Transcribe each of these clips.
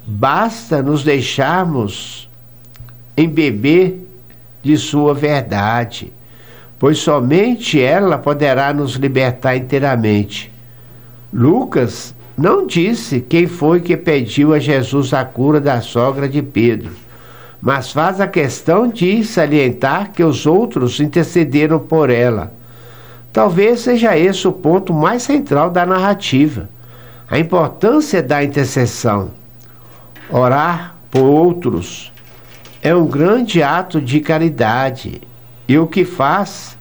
basta nos deixarmos embeber de sua verdade, pois somente ela poderá nos libertar inteiramente. Lucas não disse quem foi que pediu a Jesus a cura da sogra de Pedro, mas faz a questão de salientar que os outros intercederam por ela. Talvez seja esse o ponto mais central da narrativa, a importância da intercessão. Orar por outros é um grande ato de caridade, e o que faz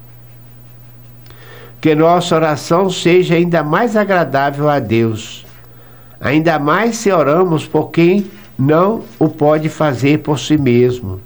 que nossa oração seja ainda mais agradável a Deus, ainda mais se oramos por quem não o pode fazer por si mesmo.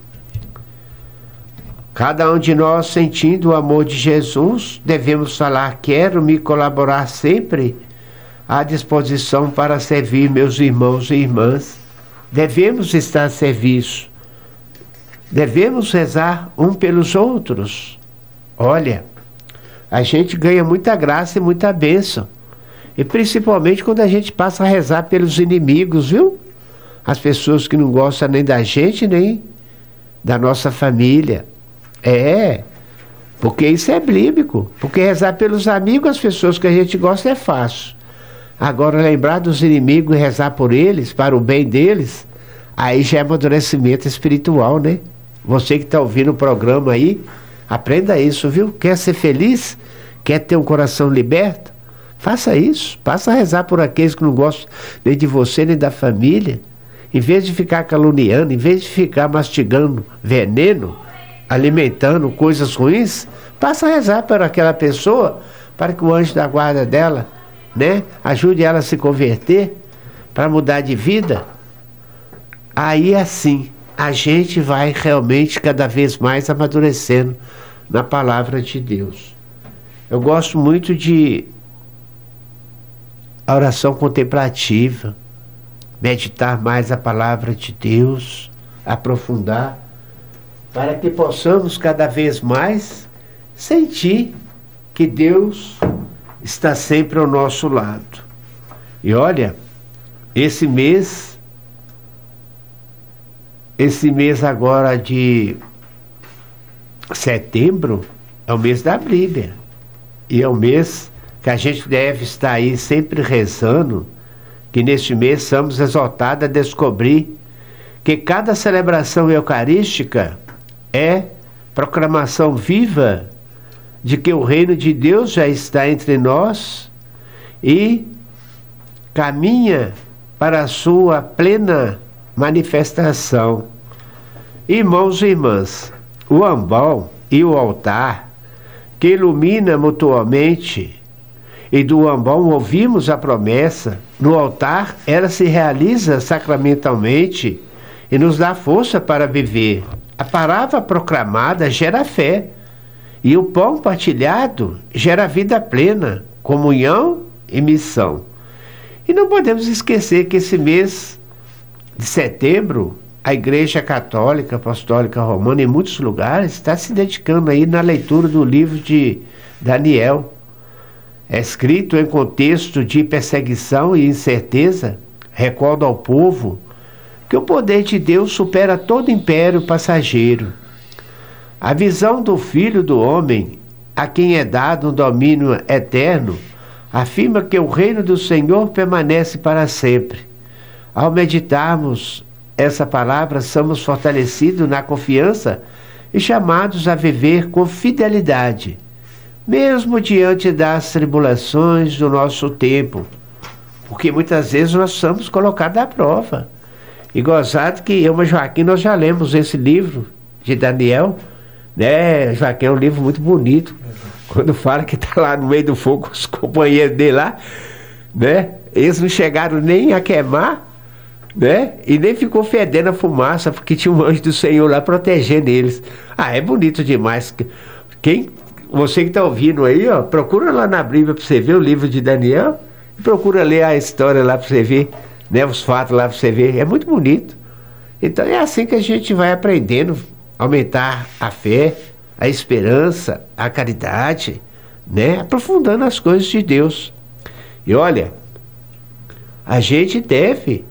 Cada um de nós, sentindo o amor de Jesus, devemos falar: quero me colaborar sempre à disposição para servir meus irmãos e irmãs. Devemos estar a serviço. Devemos rezar um pelos outros. Olha, a gente ganha muita graça e muita bênção. E principalmente quando a gente passa a rezar pelos inimigos, viu? As pessoas que não gostam nem da gente, nem da nossa família. Porque isso é bíblico. Porque rezar pelos amigos, as pessoas que a gente gosta, é fácil. Agora, lembrar dos inimigos e rezar por eles, para o bem deles, aí já é amadurecimento espiritual, né? Você que está ouvindo o programa aí, aprenda isso, viu? Quer ser feliz? Quer ter um coração liberto? Faça isso. Passa a rezar por aqueles que não gostam nem de você, nem da família. Em vez de ficar caluniando, em vez de ficar mastigando veneno, alimentando coisas ruins, passa a rezar por aquela pessoa, para que o anjo da guarda dela, né, ajude ela a se converter, para mudar de vida. Aí assim, a gente vai realmente cada vez mais amadurecendo na palavra de Deus. Eu gosto muito de a oração contemplativa, meditar mais a palavra de Deus, aprofundar, para que possamos cada vez mais sentir que Deus está sempre ao nosso lado. E olha, esse mês agora de setembro é o mês da Bíblia. E é o mês que a gente deve estar aí sempre rezando, que neste mês somos exortados a descobrir que cada celebração eucarística é proclamação viva de que o reino de Deus já está entre nós e caminha para a sua plena manifestação. Irmãos e irmãs, o ambão e o altar, que ilumina mutuamente, e do ambão ouvimos a promessa, no altar ela se realiza sacramentalmente e nos dá força para viver. A palavra proclamada gera fé, e o pão partilhado gera vida plena, comunhão e missão. E não podemos esquecer que esse mês de setembro, a Igreja Católica Apostólica Romana, em muitos lugares, está se dedicando aí na leitura do livro de Daniel. É escrito em contexto de perseguição e incerteza, recorda ao povo que o poder de Deus supera todo império passageiro. A visão do Filho do Homem, a quem é dado um domínio eterno, afirma que o reino do Senhor permanece para sempre. Ao meditarmos essa palavra, somos fortalecidos na confiança e chamados a viver com fidelidade, mesmo diante das tribulações do nosso tempo, porque muitas vezes nós somos colocados à prova. E gozado que eu e Joaquim, nós já lemos esse livro de Daniel, né? Joaquim, é um livro muito bonito. Quando fala que está lá no meio do fogo com os companheiros dele lá, né? Eles não chegaram nem a queimar, né? E nem ficou fedendo a fumaça, porque tinha um anjo do Senhor lá protegendo eles. É bonito demais. Você que está ouvindo aí, ó, procura lá na Bíblia para você ver o livro de Daniel, e procura ler a história lá para você ver, né? Os fatos lá para você ver. É muito bonito. Então é assim que a gente vai aprendendo a aumentar a fé, a esperança, a caridade, né? Aprofundando as coisas de Deus. E olha, a gente deve